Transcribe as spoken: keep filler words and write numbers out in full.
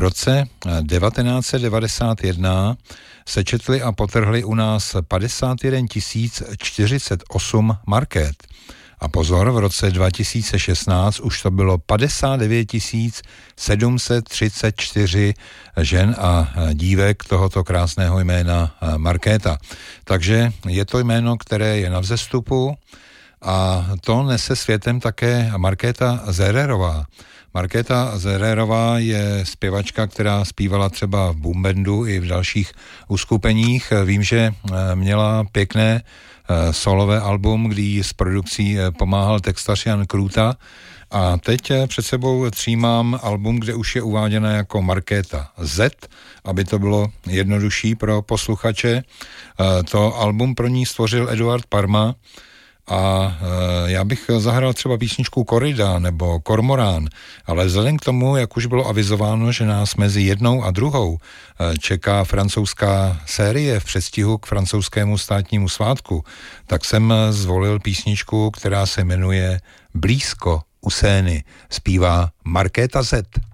v roce devatenáct set devadesát jedna sečetli a potrhli u nás padesát jeden tisíc čtyřicet osm market. A pozor, v roce dva tisíce šestnáct už to bylo padesát devět tisíc sedm set třicet čtyři žen a dívek tohoto krásného jména Markéta. Takže je to jméno, které je na vzestupu a to nese světem také Markéta Zererová. Markéta Zererová je zpěvačka, která zpívala třeba v boom bandu i v dalších uskupeních. Vím, že měla pěkné solové album, kdy jí s produkcí pomáhal textař Jan Krůta. A teď před sebou třímám album, kde už je uváděna jako Markéta Z, aby to bylo jednodušší pro posluchače. To album pro ní stvořil Eduard Parma a já bych zahrál třeba písničku Korida nebo Kormorán, ale vzhledem k tomu, jak už bylo avizováno, že nás mezi jednou a druhou čeká francouzská série v předstihu k francouzskému státnímu svátku, tak jsem zvolil písničku, která se jmenuje Blízko u Sény. Zpívá Markéta Z.